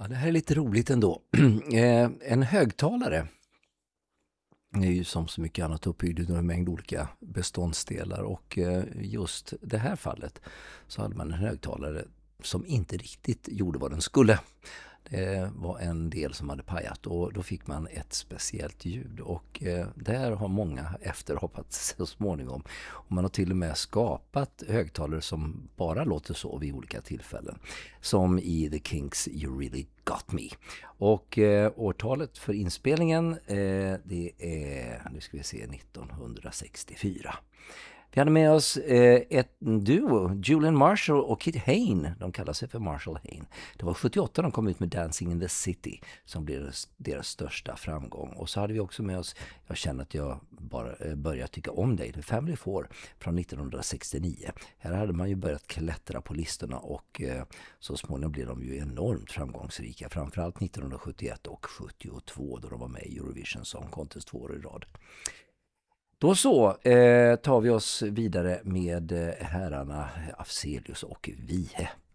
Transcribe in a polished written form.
Ja, det här är lite roligt ändå. En högtalare är ju som så mycket annat uppbyggd av en mängd olika beståndsdelar, och just det här fallet så hade man en högtalare som inte riktigt gjorde vad den skulle. Det var en del som hade pajat, och då fick man ett speciellt ljud, och där har många efterhoppat så småningom. Och man har till och med skapat högtalare som bara låter så vid olika tillfällen, som i The Kinks You Really Got Me. Och årtalet för inspelningen det är, nu ska vi se, 1964. Vi hade med oss ett duo, Julian Marshall och Kit Hain. De kallar sig för Marshall Hain. Det var 78 de kom ut med Dancing in the City som blev deras största framgång. Och så hade vi också med oss, jag känner att jag bara börjar tycka om dig, The Family Four från 1969. Här hade man ju börjat klättra på listorna, och så småningom blev de ju enormt framgångsrika. Framförallt 1971 och 72 då de var med i Eurovision Song Contest 2 år i rad. Då så tar vi oss vidare med herrarna Afzelius och Wiehe.